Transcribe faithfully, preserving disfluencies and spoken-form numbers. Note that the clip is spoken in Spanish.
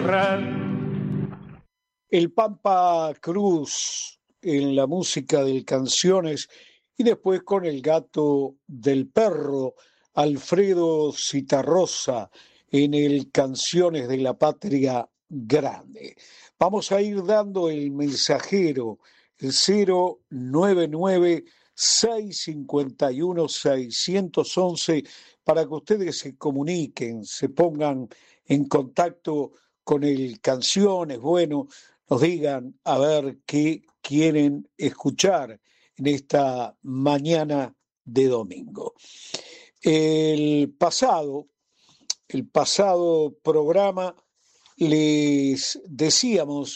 El Pampa Cruz en la música de Canciones y después con el gato del perro, Alfredo Citarrosa en el Canciones de la Patria Grande. Vamos a ir dando el mensajero, el cero nueve nueve, seis cinco uno, seis uno uno, para que ustedes se comuniquen, se pongan en contacto con el Canciones, bueno, nos digan a ver qué quieren escuchar en esta mañana de domingo. El pasado, el pasado programa les decíamos